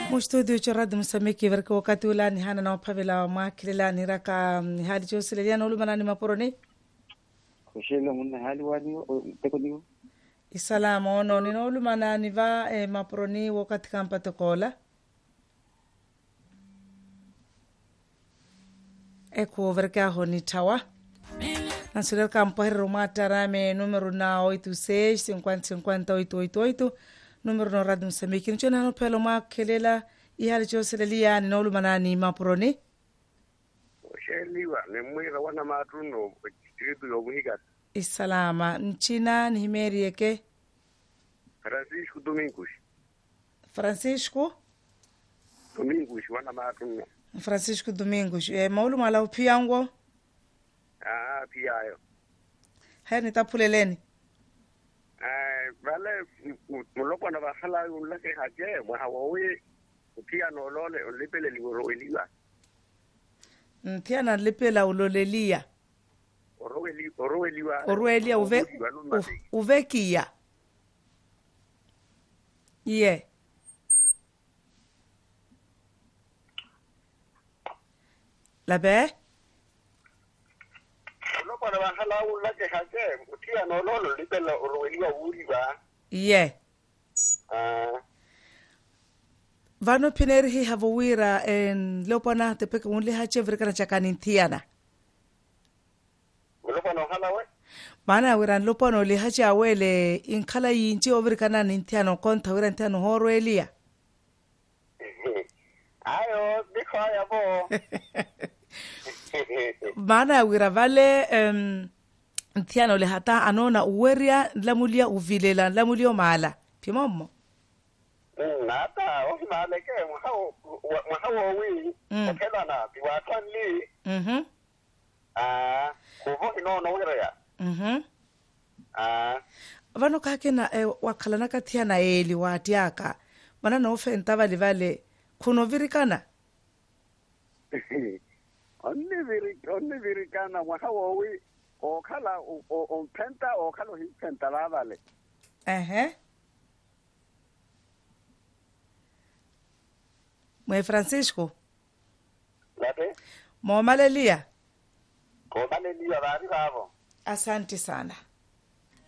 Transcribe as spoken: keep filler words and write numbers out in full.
Mu studio cha radio Msamiki verka wakati ula ni hana na wapavela wa makilela ni raka ni hali josile liana ulumana ni maporoni kushela muna hali wani teko niyo isalama ono ni ulumana ni va e, maporoni wakati kampa tokola eko verka honi tawa nansule kampo herro matarame numero na oito seis cinquenta cinquenta oito oito oito numero no radio Msamiki nchona no pelo makelela ihali josile liana ni ulumana ni maporoni sheliwa ne mwira wana matruno distritu yobuhiga isalama nchina ni himeri yake Francisco Domingos Francisco Domingos wana matruno Francisco Domingos e maulu mala upiango ah piayo hai ni tapuleleni eh vale muloko na bahala ulake haje mwa hawawe upia no lole ulipele liworo eliwa ntiana lepela ulolelia oroweli oroweliwa orwelia uve uvekia ye labe muloko na bahala ulake haje upia no lole ulipele oroweliwa uriwa ye ah vano pineri hi havowira en lopana tepeke unli hache vrikana chakani ntiana muloko na halawe mana wiran lopano li hache awele inkala yinchi ovrikana ntiana konta wiran ntiana horwelia ayo diko ya bo mana wira vale um, ntiana le hata anona uweria lamulia uvilela lamulia mala pimomo nata ohimaleke mwahawo mwahawo wi okela na biwatwan li mhm ah kuvo inono wira mhm ah vano kake na eh, wakhalana ka thiana eli watiaka mana no fenta vale vale kuno virikana onne viri onne virikana mwahawo wi okhala on penta okhala hi penta la vale ehe Mwe Francisco late mo malelia ko malelia bari babo asante sana